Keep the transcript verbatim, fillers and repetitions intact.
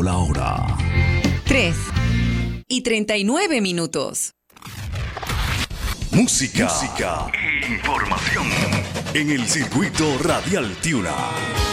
marcando la hora. tres y treinta y nueve minutos. Música, música e información en el circuito radial Tiuna.